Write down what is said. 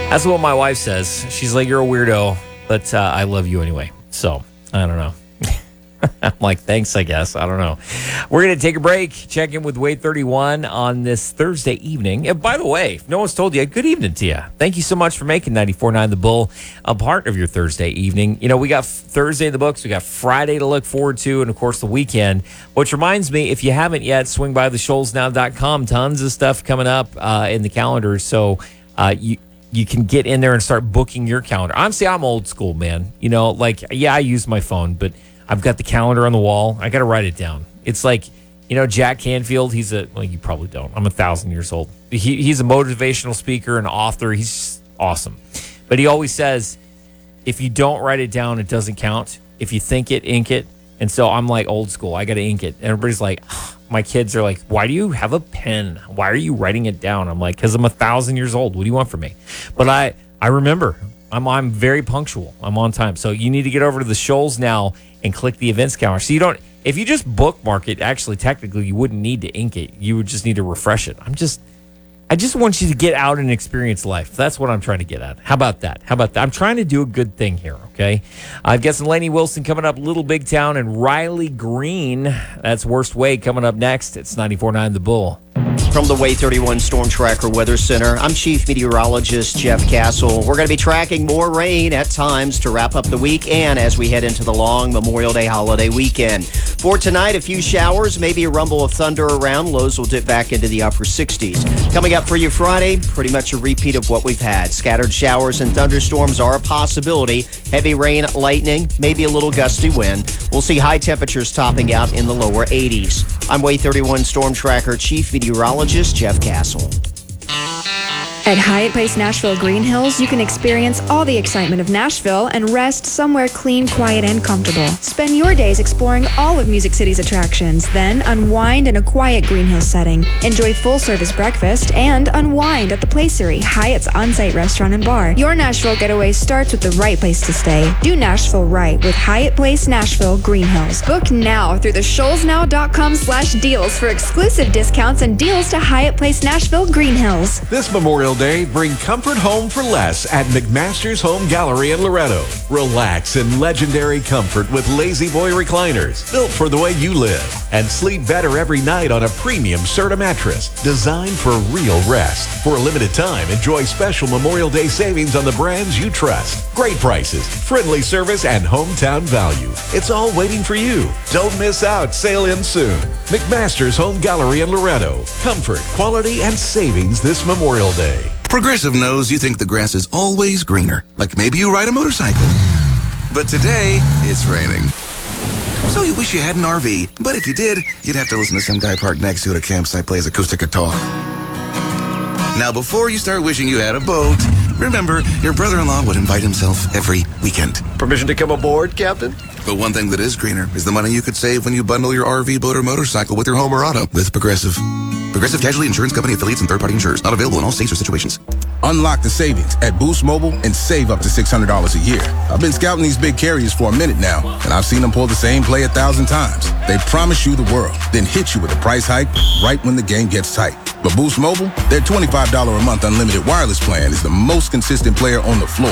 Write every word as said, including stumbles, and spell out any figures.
That's what my wife says. She's like, you're a weirdo, but uh, I love you anyway. So, I don't know. I'm like, thanks, I guess. I don't know. We're going to take a break, check in with Wade thirty-one on this Thursday evening. And by the way, if no one's told you, good evening to you. Thank you so much for making ninety-four point nine The Bull a part of your Thursday evening. You know, we got Thursday in the books. We got Friday to look forward to, and, of course, the weekend. Which reminds me, if you haven't yet, swing by the shoals now dot com. Tons of stuff coming up uh, in the calendar. So uh, you you can get in there and start booking your calendar. Honestly, I'm old school, man. You know, like, yeah, I use my phone, but I've got the calendar on the wall. I got to write it down. It's like, you know, Jack Canfield, he's a, well, you probably don't. I'm a thousand years old. He, he's a motivational speaker and author. He's awesome. But he always says, if you don't write it down, it doesn't count. If you think it, ink it. And so I'm like old school. I got to ink it. And everybody's like, oh, my kids are like, why do you have a pen? Why are you writing it down? I'm like, because I'm a thousand years old. What do you want from me? But I, I remember. I'm, I'm very punctual. I'm on time. So you need to get over to the Shoals now and click the events calendar. So you don't, if you just bookmark it, actually, technically, you wouldn't need to ink it. You would just need to refresh it. I'm just, I just want you to get out and experience life. That's what I'm trying to get at. How about that? How about that? I'm trying to do a good thing here, okay? I've got some Lainey Wilson coming up, Little Big Town, and Riley Green. That's Worst Way coming up next. It's ninety-four point nine The Bull. From the Wade thirty-one Storm Tracker Weather Center, I'm Chief Meteorologist Jeff Castle. We're going to be tracking more rain at times to wrap up the week and as we head into the long Memorial Day holiday weekend. For tonight, a few showers, maybe a rumble of thunder around. Lows will dip back into the upper sixties. Coming up for you Friday, pretty much a repeat of what we've had. Scattered showers and thunderstorms are a possibility. Heavy rain, lightning, maybe a little gusty wind. We'll see high temperatures topping out in the lower eighties. I'm Wade thirty-one Storm Tracker Chief Meteorologist Jeff Castle. At Hyatt Place Nashville Green Hills, you can experience all the excitement of Nashville and rest somewhere clean, quiet, and comfortable. Spend your days exploring all of Music City's attractions, then unwind in a quiet Green Hills setting. Enjoy full-service breakfast and unwind at the Placery, Hyatt's on-site restaurant and bar. Your Nashville getaway starts with the right place to stay. Do Nashville right with Hyatt Place Nashville Green Hills. Book now through the shoals now dot com slash deals for exclusive discounts and deals to Hyatt Place Nashville Green Hills. This Memorial Day, bring comfort home for less at McMaster's Home Gallery in Loretto. Relax in legendary comfort with Lazy Boy recliners, built for the way you live. And sleep better every night on a premium Serta mattress, designed for real rest. For a limited time, enjoy special Memorial Day savings on the brands you trust. Great prices, friendly service, and hometown value. It's all waiting for you. Don't miss out. Sail in soon. McMaster's Home Gallery in Loretto. Comfort, quality, and savings this Memorial Day. Progressive knows you think the grass is always greener, like maybe you ride a motorcycle. But today, it's raining. So you wish you had an R V, but if you did, you'd have to listen to some guy parked next to you at a campsite plays acoustic guitar. Now, before you start wishing you had a boat, remember, your brother-in-law would invite himself every weekend. Permission to come aboard, Captain? But one thing that is greener is the money you could save when you bundle your R V, boat, or motorcycle with your home or auto with Progressive. Progressive Casualty Insurance Company affiliates and third-party insurers. Not available in all states or situations. Unlock the savings at Boost Mobile and save up to six hundred dollars a year. I've been scouting these big carriers for a minute now, and I've seen them pull the same play a thousand times. They promise you the world, then hit you with a price hike right when the game gets tight. But Boost Mobile, their twenty-five dollars a month unlimited wireless plan is the most consistent player on the floor.